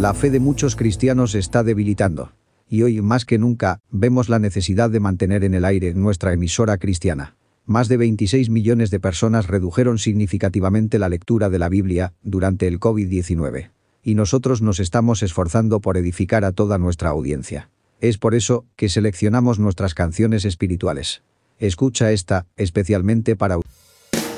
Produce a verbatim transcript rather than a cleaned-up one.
La fe de muchos cristianos se está debilitando. Y hoy más que nunca, vemos la necesidad de mantener en el aire nuestra emisora cristiana. Más de veintiséis millones de personas redujeron significativamente la lectura de la Biblia durante el COVID diecinueve. Y nosotros nos estamos esforzando por edificar a toda nuestra audiencia. Es por eso que seleccionamos nuestras canciones espirituales. Escucha esta, especialmente para